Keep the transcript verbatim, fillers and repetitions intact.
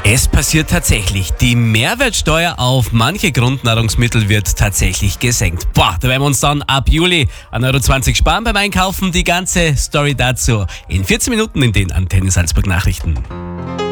Es passiert tatsächlich. Die Mehrwertsteuer auf manche Grundnahrungsmittel wird tatsächlich gesenkt. Boah, da werden wir uns dann ab Juli ein Euro zwanzig sparen beim Einkaufen. Die ganze Story dazu in vierzehn Minuten in den Antenne Salzburg Nachrichten.